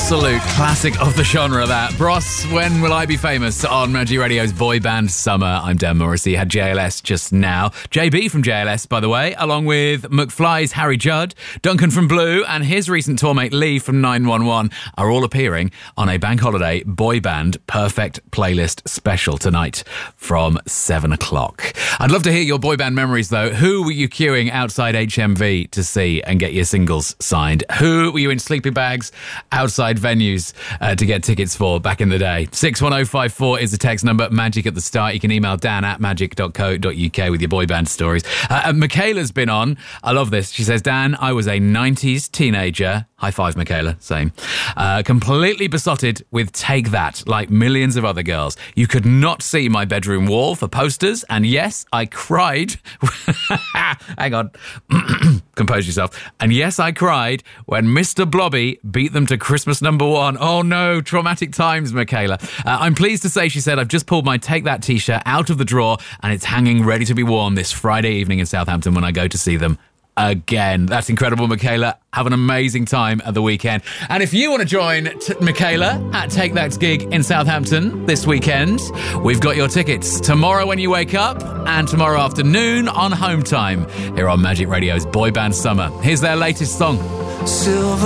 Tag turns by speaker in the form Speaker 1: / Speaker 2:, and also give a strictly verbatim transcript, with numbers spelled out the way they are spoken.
Speaker 1: Absolute classic of the genre, that. Bros, When Will I Be Famous on Magic Radio's Boy Band Summer. I'm Dan Morrissey. Had J L S just now. J B from J L S, by the way, along with McFly's Harry Judd, Duncan from Blue, and his recent tour mate Lee from nine one one are all appearing on a bank holiday boy band perfect playlist special tonight from seven o'clock. I'd love to hear your boy band memories, though. Who were you queuing outside H M V to see and get your singles signed? Who were you in sleeping bags outside venues uh, to get tickets for back in the day? six one oh five four is the text number, magic at the start. You can email dan at magic dot co dot uk with your boy band stories. Uh, and Michaela's been on. I love this. She says, Dan, I was a nineties teenager. High five, Michaela. Same. Uh, completely besotted with Take That, like millions of other girls. You could not see my bedroom wall for posters. And yes, I cried. Hang on. Compose yourself. And yes, I cried when Mister Blobby beat them to Christmas number one. Oh no, traumatic times, Michaela. Uh, I'm pleased to say, she said, I've just pulled my Take That t-shirt out of the drawer and it's hanging ready to be worn this Friday evening in Southampton when I go to see them again. That's incredible, Michaela. Have an amazing time at the weekend. And if you want to join t- Michaela at Take That's gig in Southampton this weekend, we've got your tickets tomorrow when you wake up and tomorrow afternoon on Home Time here on Magic Radio's Boy Band Summer. Here's their latest song. Silver